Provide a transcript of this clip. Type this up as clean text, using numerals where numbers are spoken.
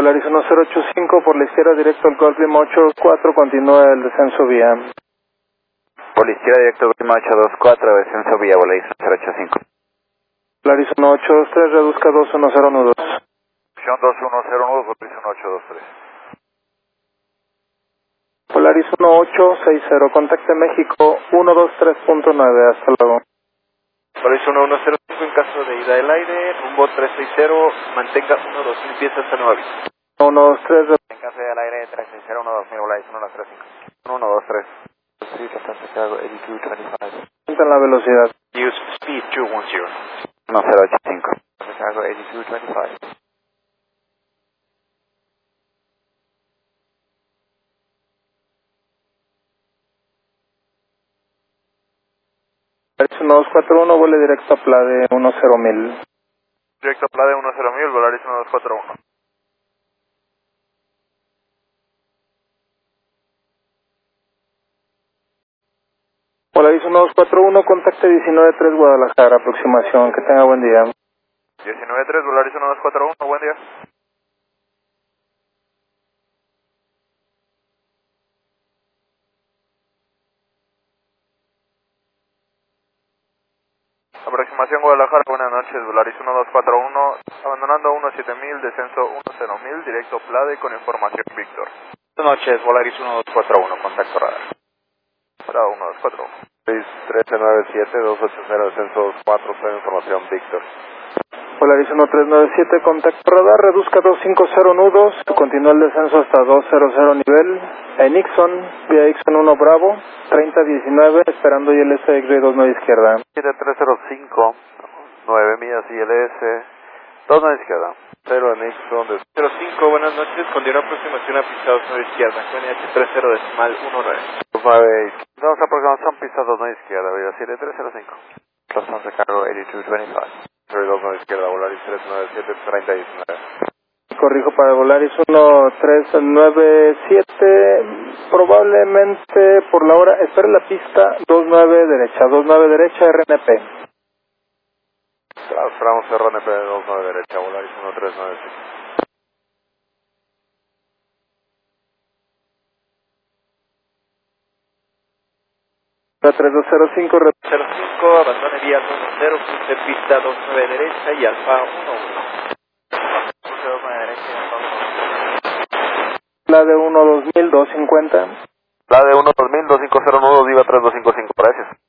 Polaris 1085 por la izquierda directo al Golf Lima 84, continúa el descenso vía. Por la izquierda directo al Lima 824, descenso vía Polaris 1085. Polaris 1823, reduzca 210 nudos. Opción 210 nudos, Polaris 1823. Polaris 1860, contacte México 123.9, hasta luego. Polaris 1105, en caso de ida del aire, rumbo 360, mantenga 12000 pies hasta nueva vista. 123, En caso de ida del aire, 360, 2000, Polaris 1235. 123. Sí, Santiago 8225. en la velocidad. Use speed 210. 1085. Santiago 8225. Polaris 1241, vuele directo a Plade 10000. Directo a Plade 10000, Polaris 1241. Polaris 1241, contacte 193 Guadalajara, aproximación, que tenga buen día. 193, Polaris 1241, buen día. Aproximación Guadalajara, buenas noches, Polaris 1241, abandonando 17000, descenso 10000, directo Plade con información Víctor. Buenas noches, Polaris 1241, contacto radar. Para 1241. 6397, 280, descenso 4, información Víctor. Polaris 1397, contacto radar, reduzca 250 nudos, continúa el descenso hasta 200 nivel. En Ixon, vía Ixon 1 Bravo, 3019, esperando ILS X-Ray 29 izquierda. 7305, 9 millas ILS, 29 izquierda. 0 en Ixon, 05, buenas noches, continúa aproximación a pista 29 izquierda, QNH 30 decimal 19. 9, vamos a aproximación pista 29 izquierda, vía 7305. Los Santiago 8225. 29 izquierda, Polaris 397, 3019. Corrijo para Polaris 1397, probablemente por la hora, espere la pista 29 derecha, RNP. Esperamos RNP 29 derecha, Polaris 1397. 3205, 05, abandone vía 20, cruce pista 29 derecha y alfa 11. Cruce 29 derecha y alfa 11. la de 12000, 250. La de 12000, 250 nudos, Viva 3255, gracias.